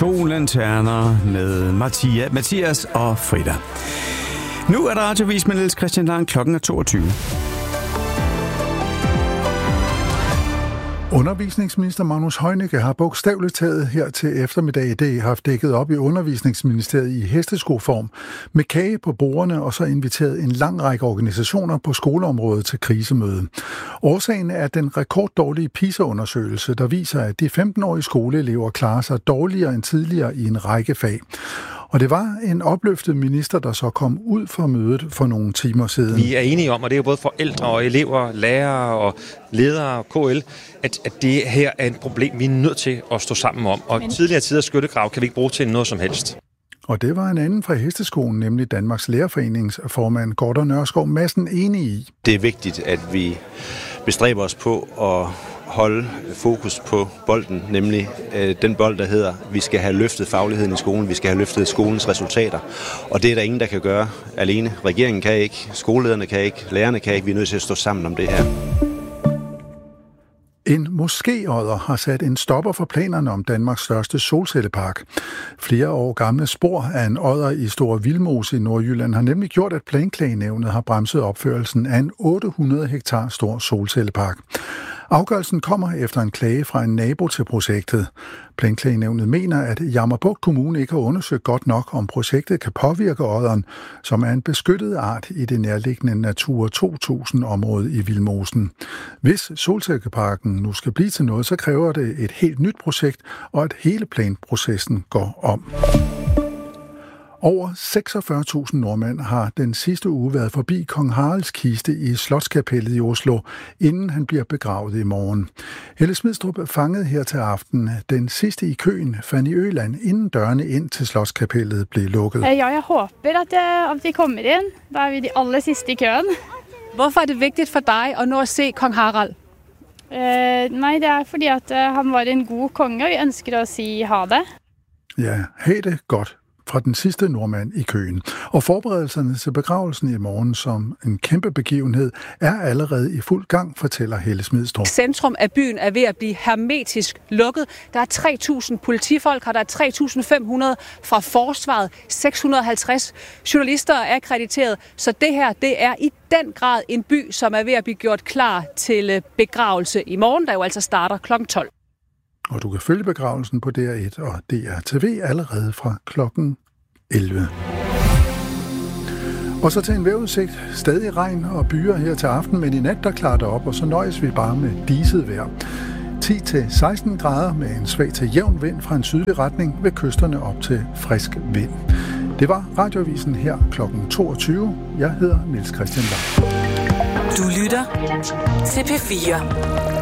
To lanterner med Mathias og Frida. Nu er der radiovis med Niels Christian Lang. Klokken er 22. Undervisningsminister Magnus Heunicke har bogstaveligt taget her til eftermiddag i dag haft dækket op i Undervisningsministeriet i hesteskoform med kage på bordene og så inviteret en lang række organisationer på skoleområdet til krisemøde. Årsagen er den rekorddårlige PISA-undersøgelse, der viser, at de 15-årige skoleelever klarer sig dårligere end tidligere i en række fag. Og det var en opløftet minister, der så kom ud fra mødet for nogle timer siden. Vi er enige om, og det er jo både forældre og elever, lærere og ledere, KL, at det her er et problem, vi er nødt til at stå sammen om. Og tidligere tiders skyttegrav kan vi ikke bruge til noget som helst. Og det var en anden fra hesteskolen, nemlig Danmarks Lærerforenings formand Gordon Nørskov Madsen enig i. Det er vigtigt, at vi bestræber os på at holde fokus på bolden, nemlig den bold, der hedder, vi skal have løftet fagligheden i skolen, vi skal have løftet skolens resultater. Og det er der ingen, der kan gøre alene. Regeringen kan ikke, skolelederne kan ikke, lærerne kan ikke. Vi er nødt til at stå sammen om det her. En moskéodder har sat en stopper for planerne om Danmarks største solcellepark. Flere år gamle spor af en odder i Store Vildmose i Nordjylland har nemlig gjort, at Planklagenævnet har bremset opførelsen af en 800 hektar stor solcellepark. Afgørelsen kommer efter en klage fra en nabo til projektet. Planklagenævnet mener, at Jammerbugt Kommune ikke har undersøgt godt nok, om projektet kan påvirke odderen, som er en beskyttet art i det nærliggende Natura 2000-område i Vildmosen. Hvis solcelleparken nu skal blive til noget, så kræver det et helt nyt projekt, og at hele planprocessen går om. Over 46.000 nordmænd har den sidste uge været forbi kong Haralds kiste i Slotskapellet i Oslo, inden han bliver begravet i morgen. Helle Smidstrup fangede her til aften den sidste i køen, Fanny Øland, inden dørene ind til Slotskapellet blev lukket. Ja, jeg håber, at de kommer ind. Der er vi de aller sidste i køen. Hvorfor er det vigtigt for dig at nå at se kong Harald? Nej, det er fordi, at han var en god konge, og vi ønsker at sige ha det. Ja, ha' det godt fra den sidste nordmand i køen. Og forberedelserne til begravelsen i morgen som en kæmpe begivenhed er allerede i fuld gang, fortæller Helle Smidstrup. Centrum af byen er ved at blive hermetisk lukket. Der er 3.000 politifolk, og der er 3.500 fra forsvaret, 650 journalister er akkrediteret. Så det her, det er i den grad en by, som er ved at blive gjort klar til begravelse i morgen, der jo altså starter kl. 12. Og du kan følge begravelsen på DR1 og DRTV allerede fra klokken 11. Og så til en vejrudsigt. Stadig regn og byer her til aften, men i nat der klarer det op, og så nøjes vi bare med diset vejr. 10-16 grader med en svag til jævn vind fra en sydlig retning ved kysterne op til frisk vind. Det var Radioavisen her klokken 22. Jeg hedder Niels Christian Lang. Du lytter til P4.